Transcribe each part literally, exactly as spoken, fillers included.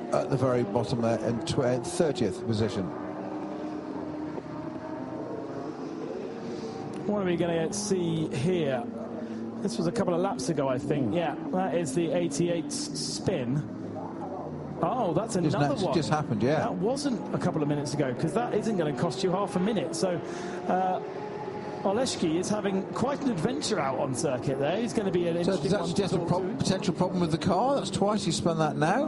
at the very bottom there in thirtieth position. What are we going to see here? This was a couple of laps ago, I think. Yeah, that is the eighty-eight spin. Oh, that's another just, one. Just happened, yeah. That wasn't a couple of minutes ago, because that isn't going to cost you half a minute. So, uh, Oleski is having quite an adventure out on circuit there. He's going to be an so interesting does that one suggest to a pro potential problem with the car? That's twice he's spun that now.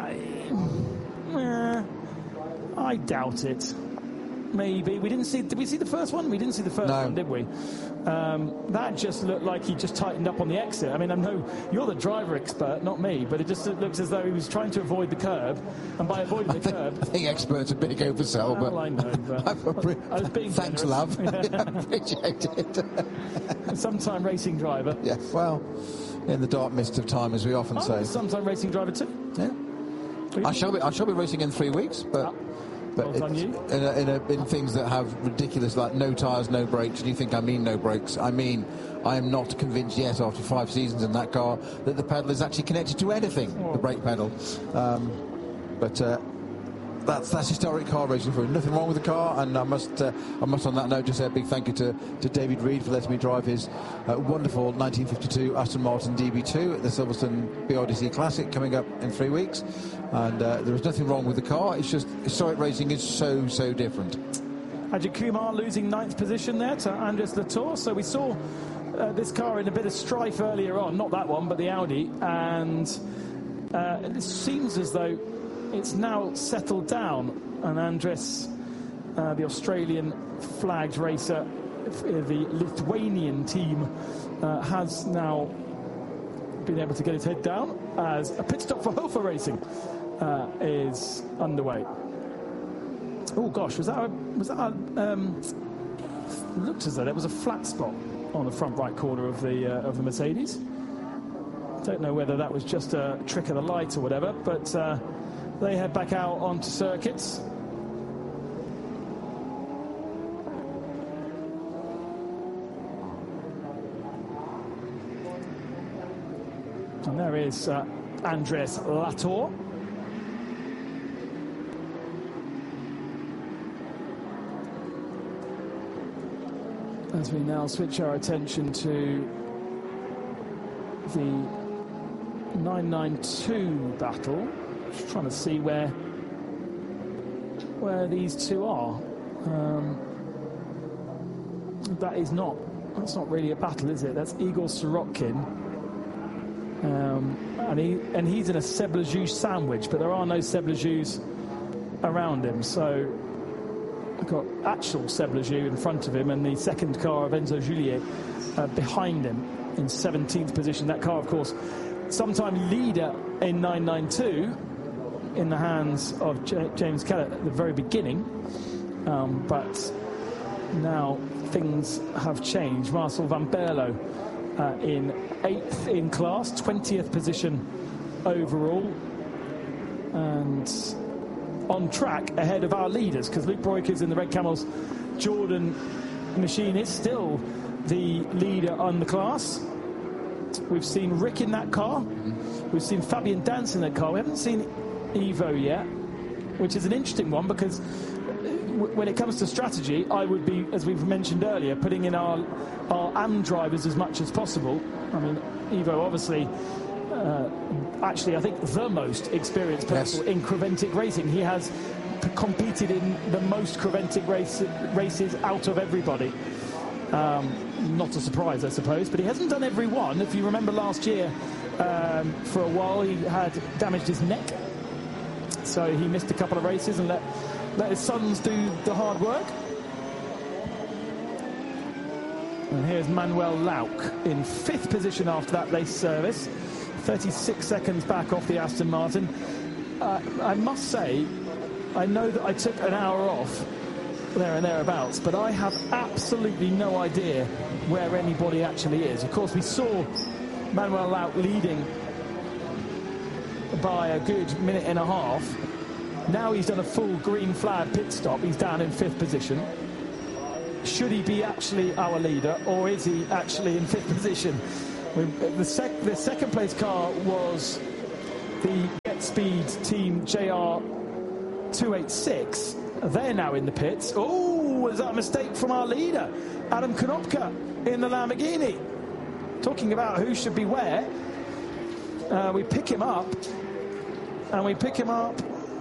I, uh, I doubt it. Maybe. We didn't see... Did we see the first one? We didn't see the first no. one, did we? Um, that just looked like he just tightened up on the exit. I mean, I know you're the driver expert, not me, but it just looks as though he was trying to avoid the curb, and by avoiding the I think, curb... I think experts are a big oversell, well, but... I know, but... I was being Thanks, generous. love. Yeah, appreciate it. Sometime racing driver. Yeah, well, in the dark mist of time, as we often I'm say. a sometime racing driver too. Yeah. I shall be. I shall be racing in three weeks, but... Ah. But well, in, a, in, a, in things that have ridiculous, like no tyres, no brakes, and you think I mean no brakes. I mean, I am not convinced yet, after five seasons in that car, that the pedal is actually connected to anything, oh. the brake pedal. Um, but uh, that's that's historic car racing for him. Nothing wrong with the car, and I must, uh, I must on that note just say a big thank you to, to David Reed for letting me drive his uh, wonderful nineteen fifty-two Aston Martin D B two at the Silverstone B R D C Classic coming up in three weeks. And uh, there is nothing wrong with the car. It's just historic racing is so, so different. Ajit Kumar losing ninth position there to Andres Latour. So we saw uh, this car in a bit of strife earlier on. Not that one, but the Audi. And uh, it seems as though it's now settled down. And Andres, uh, the Australian flagged racer, the Lithuanian team, uh, has now been able to get his head down as a pit stop for Hofer Racing uh, is underway. Oh gosh, was that a, was that a, um, looked as though there was a flat spot on the front right corner of the uh, of the Mercedes. Don't know whether that was just a trick of the light or whatever, but uh, they head back out onto circuits. And there is uh, Andres Latour. As we now switch our attention to the nine ninety-two battle, just trying to see where where these two are. Um, that is not that's not really a battle, is it? That's Igor Sorokin. Um, and he and he's in a Seb Lejeune sandwich, but there are no Seb Lejeun's around him. So we've got actual Seb Lejeune in front of him, and the second car of Enzo Juliet uh, behind him in seventeenth position. That car, of course, sometime leader in nine ninety-two in the hands of J James Kellett at the very beginning, um, but now things have changed. Marcel Van Berlo uh, in eighth in class, twentieth position overall, and on track ahead of our leaders, because Luke Breukers in the Red Camels Jordan machine is still the leader on the class. We've seen Rick in that car. We've seen Fabian Dance in that car. We haven't seen Ivo yet, which is an interesting one, because when it comes to strategy, I would be, as we've mentioned earlier, putting in our our A M drivers as much as possible. I mean, Ivo obviously, uh, actually, I think the most experienced person yes. in Creventic racing. He has competed in the most Creventic race, races out of everybody. Um, not a surprise, I suppose, but he hasn't done every one. If you remember last year, um, for a while he had damaged his neck, so he missed a couple of races and let let his sons do the hard work. And here's Manuel Lauk in fifth position after that race service, thirty-six seconds back off the Aston Martin. Uh, I must say, I know that I took an hour off there and thereabouts, but I have absolutely no idea where anybody actually is. Of course, we saw Manuel Lauk leading by a good minute and a half. Now he's done a full green flag pit stop. He's down in fifth position. Should he be actually our leader, or is he actually in fifth position? The, sec the second place car was the Speed team J R two eighty-six. They're now in the pits. Oh, was that a mistake from our leader, Adam Konopka, in the Lamborghini? Talking about who should be where. Uh, we pick him up, and we pick him up.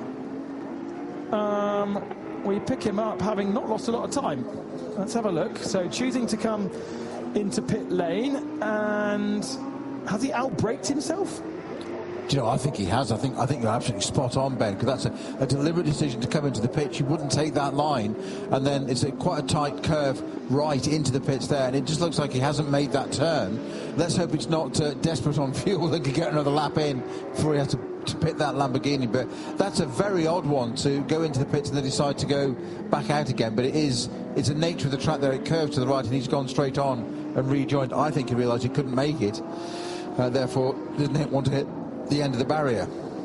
Um, we pick him up having not lost a lot of time. Let's have a look. So choosing to come into pit lane, and has he outbraked himself? Do you know, I think he has. I think I think you're absolutely spot on, Ben, because that's a, a deliberate decision to come into the pitch. You wouldn't take that line, and then it's a, quite a tight curve right into the pits there, and it just looks like he hasn't made that turn. Let's hope it's not uh, desperate on fuel and can get another lap in before he has to, to pit that Lamborghini. But that's a very odd one, to go into the pits and then decide to go back out again. But it is, it's a nature of the track there. It curves to the right, and he's gone straight on and rejoined. I think he realised he couldn't make it, uh, therefore didn't want to hit the end of the barrier.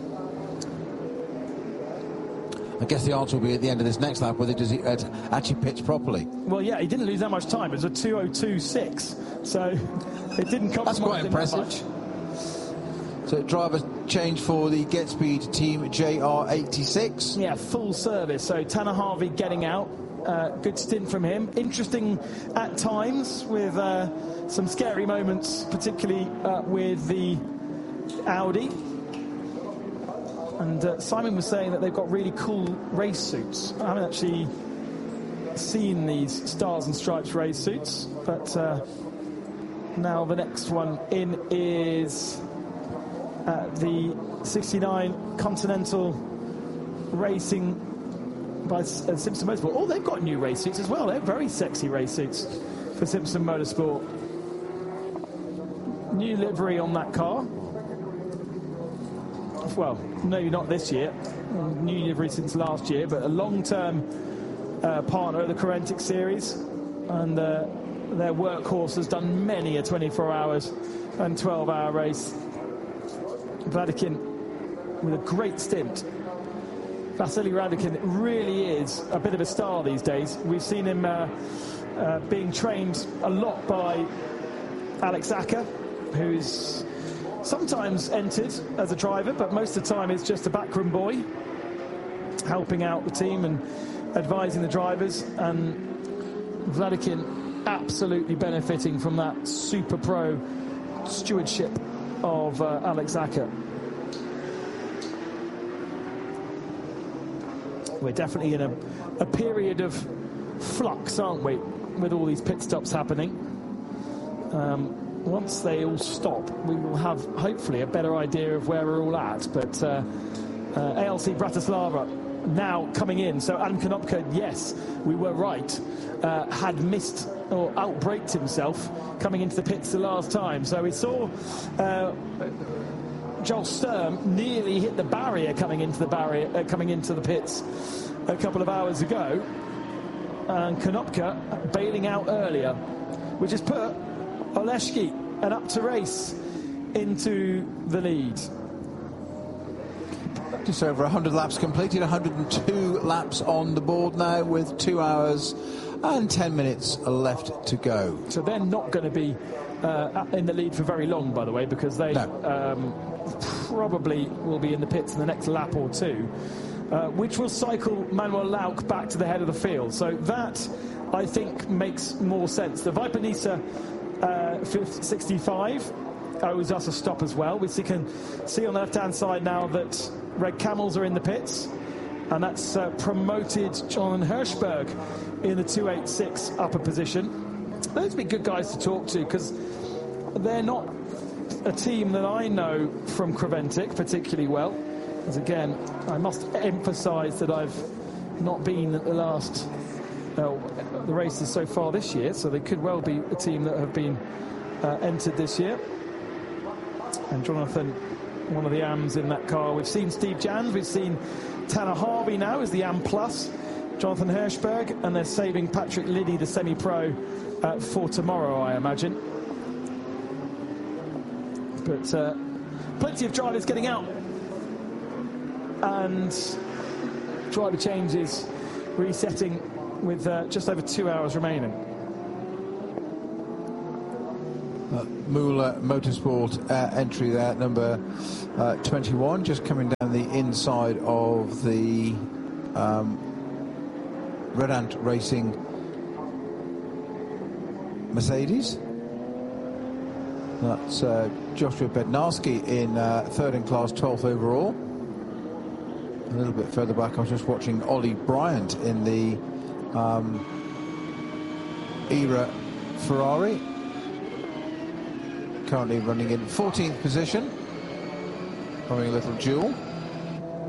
I guess the answer will be at the end of this next lap, whether does he uh, actually pitch properly. Well, yeah, he didn't lose that much time. It was a two oh two six, so it didn't come. That's quite impressive. So driver change for the Get Speed team J R eighty-six. Yeah, full service. So Tanner Harvey getting out. Uh, good stint from him. Interesting at times, with uh, some scary moments, particularly uh, with the Audi. And uh, Simon was saying that they've got really cool race suits. I haven't actually seen these Stars and Stripes race suits, but uh, now the next one in is uh, the sixty-nine Continental Racing by uh, Simpson Motorsport. Oh, they've got new race suits as well. They're very sexy race suits for Simpson Motorsport. New livery on that car. Well, maybe not this year, new livery since last year, but a long-term uh, partner of the Corentic series, and uh, their workhorse has done many a twenty-four hours and twelve hour race. Vladikin with a great stint. Vasily Radikin really is a bit of a star these days. We've seen him uh, uh, being trained a lot by Alex Acker, who's sometimes entered as a driver, but most of the time is just a backroom boy, helping out the team and advising the drivers. And Vladikin absolutely benefiting from that super pro stewardship of uh, Alex Acker. We're definitely in a, a period of flux, aren't we, with all these pit stops happening. Um, Once they all stop, we will have hopefully a better idea of where we're all at. But uh, uh, A L C Bratislava now coming in. So Adam Konopka, yes, we were right, uh, had missed or outbraked himself coming into the pits the last time. So we saw uh, Joel Sturm nearly hit the barrier coming into the barrier, uh, coming into the pits a couple of hours ago, and Konopka bailing out earlier, which has put Oleszki and Up to Race into the lead. Just over one hundred laps completed, one hundred two laps on the board now, with two hours and ten minutes left to go. So they're not going to be uh, in the lead for very long, by the way, because they no. um, probably will be in the pits in the next lap or two, uh, which will cycle Manuel Lauk back to the head of the field. So that, I think, makes more sense. The Viper Nisa Uh, sixty-five owes us a stop as well. We see, can see on the left-hand side now that Red Camels are in the pits, and that's uh, promoted Jonathan Hirschberg in the two eighty-six upper position. Those would be good guys to talk to, because they're not a team that I know from Creventic particularly well. As again, I must emphasise that I've not been at the last Uh, the races so far this year, so they could well be a team that have been uh, entered this year. And Jonathan, one of the A Ms in that car. We've seen Steve Jans, we've seen Tanner Harvey now as the A M Plus, Jonathan Hirschberg, and they're saving Patrick Liddy, the semi-pro, uh, for tomorrow, I imagine. But uh, plenty of drivers getting out, and driver changes resetting with uh, just over two hours remaining. Uh, Moolah Motorsport uh, entry there, number uh, twenty-one, just coming down the inside of the um, Red Ant Racing Mercedes. That's uh, Joshua Bednarski in uh, third in class, twelfth overall. A little bit further back, I was just watching Ollie Bryant in the um, Era Ferrari, currently running in fourteenth position, having a little duel.